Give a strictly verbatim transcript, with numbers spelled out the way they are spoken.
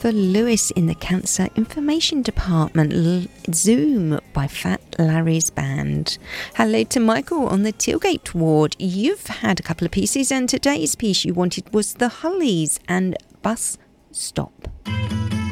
Christopher Lewis in the Cancer Information Department. L- Zoom by Fat Larry's Band. Hello to Michael on the Tilgate ward. You've had a couple of pieces, and today's piece you wanted was the Hullies and Bus Stop.